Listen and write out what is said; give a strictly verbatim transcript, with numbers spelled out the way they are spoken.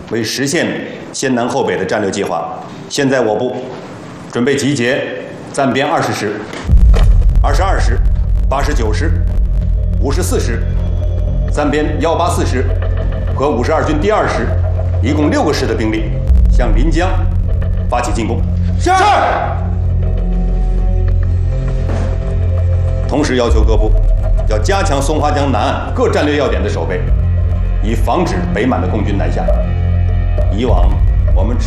为实现先南后北的战略计划，现在我部准备集结暂编二十师、二十二师、八十九师、五十四师、暂编幺八四师和五十二军第二师，一共六个师的兵力，向临江发起进攻。是。同时要求各部要加强松花江南岸各战略要点的守备，以防止北满的共军南下。以往我们只